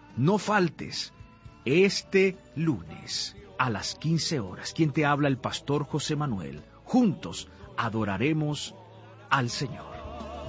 No faltes este lunes a las 15 horas. Quien te habla, el pastor José Manuel. Juntos adoraremos al Señor.